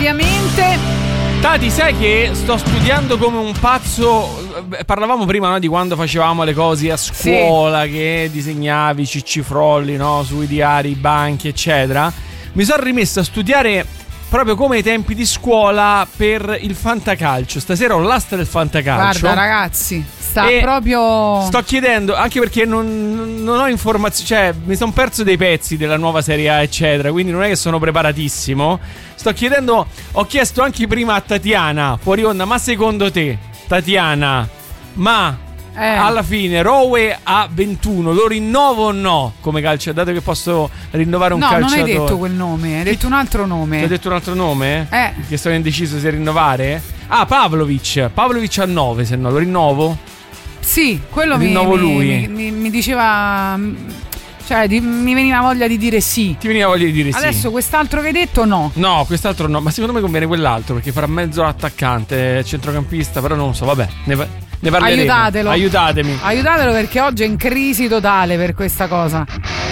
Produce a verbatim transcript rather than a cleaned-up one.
ovviamente. Tati, sai che sto studiando come un pazzo. Parlavamo prima, no, di quando facevamo le cose a scuola, sì, che disegnavi ciccifrolli, no, sui diari, i banchi, eccetera. Mi sono rimesso a studiare proprio come ai tempi di scuola per il fantacalcio. Stasera ho l'asta del fantacalcio. Guarda, ragazzi, sta e proprio. Sto chiedendo, anche perché non, non ho informazioni, cioè mi sono perso dei pezzi della nuova Serie A, eccetera, quindi non è che sono preparatissimo. Sto chiedendo, ho chiesto anche prima a Tatiana fuori onda, ma secondo te, Tatiana, ma eh. alla fine Rowe a ventuno lo rinnovo o no come calcio, dato che posso rinnovare un no, calciatore? No, non hai detto quel nome, hai detto un altro nome. Ti ho detto un altro nome? Eh. Che sono indeciso se rinnovare? Ah, Pavlovic. Pavlovic a nove, se no lo rinnovo? Sì, quello rinnovo mi, lui. Mi, mi, mi diceva, cioè di, mi veniva voglia di dire sì. Ti veniva voglia di dire Adesso sì. Adesso quest'altro che hai detto no. No, quest'altro no, ma secondo me conviene quell'altro perché farà mezzo attaccante, centrocampista, però non so, vabbè, ne, ne parleremo. Aiutatelo. Aiutatemi. Aiutatelo perché oggi è in crisi totale per questa cosa.